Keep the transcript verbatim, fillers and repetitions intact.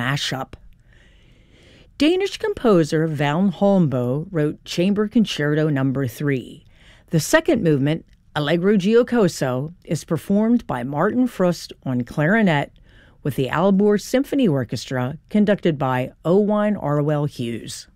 mashup. Danish composer Vagn Holmboe wrote Chamber Concerto Number three. The second movement, Allegro Giocoso, is performed by Martin Frust on clarinet with the Aalborg Symphony Orchestra conducted by Owain Orwell Hughes.